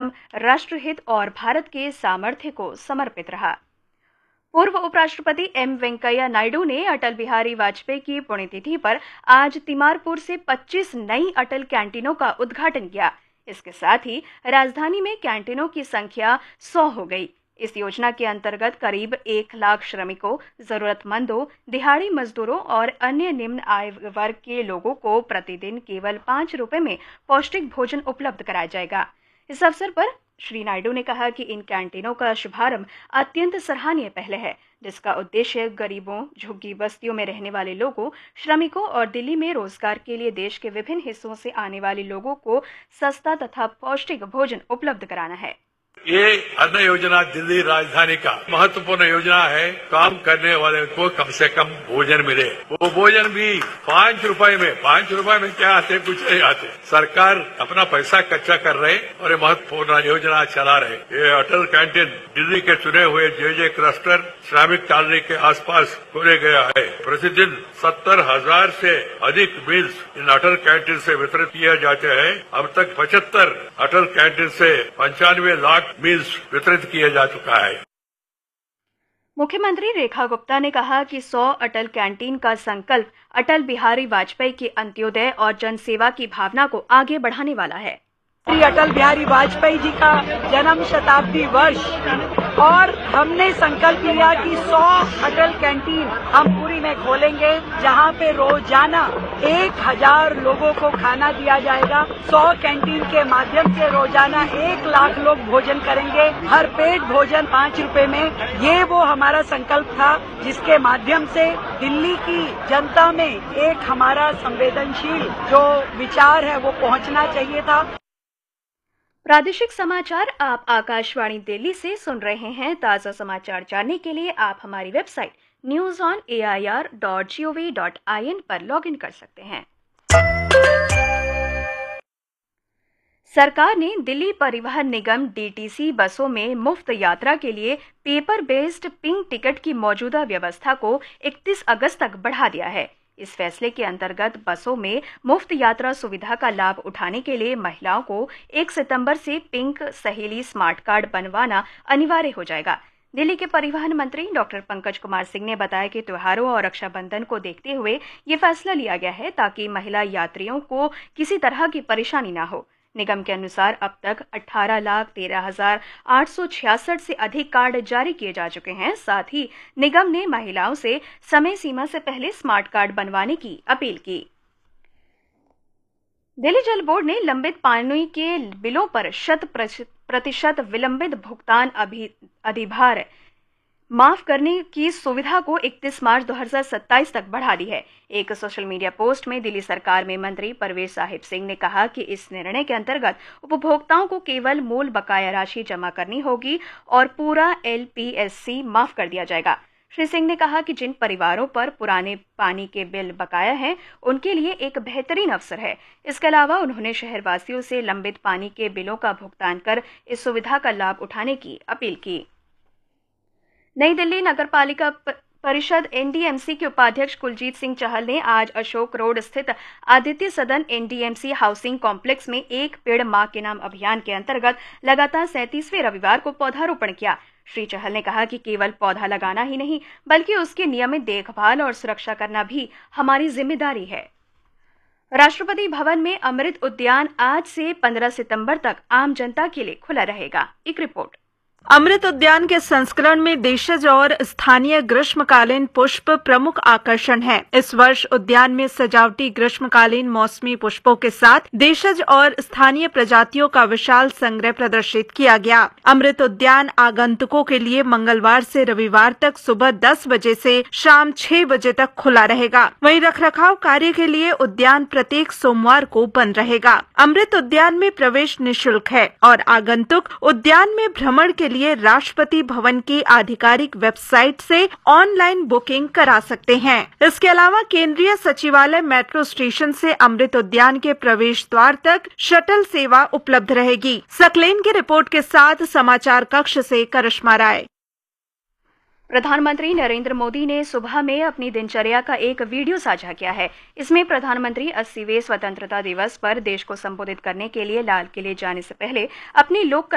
कार्यक्रम राष्ट्रहित और भारत के सामर्थ्य को समर्पित रहा। पूर्व उपराष्ट्रपति एम वेंकैया नायडू ने अटल बिहारी वाजपेयी की पुण्यतिथि पर आज तिमारपुर से 25 नई अटल कैंटीनों का उद्घाटन किया। इसके साथ ही राजधानी में कैंटीनों की संख्या 100 हो गई। इस योजना के अंतर्गत करीब 1 लाख श्रमिकों, जरूरतमंदों, दिहाड़ी मजदूरों और अन्य निम्न आय वर्ग के लोगों को प्रतिदिन केवल 5 रुपए में पौष्टिक भोजन उपलब्ध कराया जाएगा। इस अवसर पर श्री नायडू ने कहा कि इन कैंटीनों का शुभारंभ अत्यंत सराहनीय पहल है, जिसका उद्देश्य गरीबों, झुग्गी बस्तियों में रहने वाले लोगों, श्रमिकों और दिल्ली में रोजगार के लिए देश के विभिन्न हिस्सों से आने वाले लोगों को सस्ता तथा पौष्टिक भोजन उपलब्ध कराना है। ये अन्न योजना दिल्ली राजधानी का महत्वपूर्ण योजना है। काम करने वाले को कम से कम भोजन मिले। वो भोजन भी 5 रुपए में। 5 रुपए में क्या आते, कुछ नहीं आते। सरकार अपना पैसा कच्चा कर रहे और ये महत्वपूर्ण योजना चला रहे। ये अटल कैंटीन दिल्ली के चुने हुए जे क्लस्टर श्रमिक कॉलोनी के आसपास खोले गया है। प्रतिदिन 70,000 से अधिक मील्स इन अटल कैंटीन से वितरित किए जाते हैं। अब तक 75 अटल कैंटीन से 95 लाख मील्स वितरित किया जा चुका है। मुख्यमंत्री रेखा गुप्ता ने कहा कि 100 अटल कैंटीन का संकल्प अटल बिहारी वाजपेयी के अंत्योदय और जनसेवा की भावना को आगे बढ़ाने वाला है। श्री अटल बिहारी वाजपेयी जी का जन्म शताब्दी वर्ष और हमने संकल्प लिया कि 100 अटल कैंटीन हम पूरी में खोलेंगे, जहां पे रोजाना 1000 लोगों को खाना दिया जाएगा। 100 कैंटीन के माध्यम से रोजाना 1 लाख लोग भोजन करेंगे, हर पेट भोजन 5 रुपए में। ये वो हमारा संकल्प था जिसके माध्यम से दिल्ली की जनता में एक हमारा संवेदनशील जो विचार है वो पहुंचना चाहिए था। प्रादेशिक समाचार आप आकाशवाणी दिल्ली से सुन रहे हैं। ताज़ा समाचार जानने के लिए आप हमारी वेबसाइट newsonair.gov.in पर लॉगिन कर सकते हैं। सरकार ने दिल्ली परिवहन निगम DTC बसों में मुफ्त यात्रा के लिए पेपर बेस्ड पिंक टिकट की मौजूदा व्यवस्था को 31 अगस्त तक बढ़ा दिया है। इस फैसले के अंतर्गत बसों में मुफ्त यात्रा सुविधा का लाभ उठाने के लिए महिलाओं को 1 सितंबर से पिंक सहेली स्मार्ट कार्ड बनवाना अनिवार्य हो जाएगा। दिल्ली के परिवहन मंत्री डॉक्टर पंकज कुमार सिंह ने बताया कि त्योहारों और रक्षाबंधन को देखते हुए ये फैसला लिया गया है ताकि महिला यात्रियों को किसी तरह की परेशानी न हो। निगम के अनुसार अब तक 18,13,866 से अधिक कार्ड जारी किए जा चुके हैं। साथ ही निगम ने महिलाओं से समय सीमा से पहले स्मार्ट कार्ड बनवाने की अपील की। दिल्ली जल बोर्ड ने लंबित पानी के बिलों पर 100% विलंबित भुगतान अधिभार माफ करने की सुविधा को 31 मार्च 2027 तक बढ़ा दी है। एक सोशल मीडिया पोस्ट में दिल्ली सरकार में मंत्री परवेज साहिब सिंह ने कहा कि इस निर्णय के अंतर्गत उपभोक्ताओं को केवल मूल बकाया राशि जमा करनी होगी और पूरा LPSC माफ कर दिया जाएगा। श्री सिंह ने कहा कि जिन परिवारों पर पुराने पानी के बिल बकाया हैं, उनके लिए एक बेहतरीन अवसर है। इसके अलावा उन्होंने शहरवासियों से लंबित पानी के बिलों का भुगतान कर इस सुविधा का लाभ उठाने की अपील की। नई दिल्ली नगरपालिका परिषद NDMC के उपाध्यक्ष कुलजीत सिंह चहल ने आज अशोक रोड स्थित आदित्य सदन NDMC हाउसिंग कॉम्प्लेक्स में एक पेड़ मां के नाम अभियान के अंतर्गत लगातार 37वें रविवार को पौधारोपण किया। श्री चहल ने कहा कि केवल पौधा लगाना ही नहीं बल्कि उसकी नियमित देखभाल और सुरक्षा करना भी हमारी जिम्मेदारी है। राष्ट्रपति भवन में अमृत उद्यान आज से 15 सितंबर तक आम जनता के लिए खुला रहेगा। एक रिपोर्ट। अमृत उद्यान के संस्करण में देशज और स्थानीय ग्रीष्मकालीन पुष्प प्रमुख आकर्षण हैं। इस वर्ष उद्यान में सजावटी ग्रीष्मकालीन मौसमी पुष्पों के साथ देशज और स्थानीय प्रजातियों का विशाल संग्रह प्रदर्शित किया गया। अमृत उद्यान आगंतुकों के लिए मंगलवार से रविवार तक सुबह 10 बजे से शाम 6 बजे तक खुला रहेगा। वहीं रखरखाव कार्य के लिए उद्यान प्रत्येक सोमवार को बंद रहेगा। अमृत उद्यान में प्रवेश निःशुल्क है और आगंतुक उद्यान में भ्रमण के लिए राष्ट्रपति भवन की आधिकारिक वेबसाइट से ऑनलाइन बुकिंग करा सकते हैं। इसके अलावा केंद्रीय सचिवालय मेट्रो स्टेशन से अमृत उद्यान के प्रवेश द्वार तक शटल सेवा उपलब्ध रहेगी। सकलेन की रिपोर्ट के साथ समाचार कक्ष से करिश्मा राय। प्रधानमंत्री नरेंद्र मोदी ने सुबह में अपनी दिनचर्या का एक वीडियो साझा किया है। इसमें प्रधानमंत्री 80वें स्वतंत्रता दिवस पर देश को संबोधित करने के लिए लाल किले जाने से पहले अपनी लोक